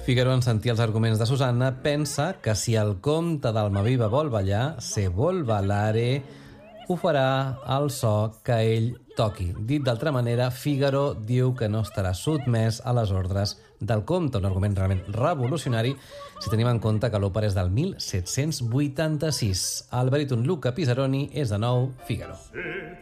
Figaro, en sentir els arguments de Susanna, pensa que si el comte d'Almaviva vol ballar, se vol ballare, ho farà al so que ell toqui. Dit d'altra manera, Figaro diu que no estarà sotmès a les ordres del comte, un argument realment revolucionari si tenim en compte que l'òpera és del 1786. El baríton Luca Pisaroni és de nou Figaro.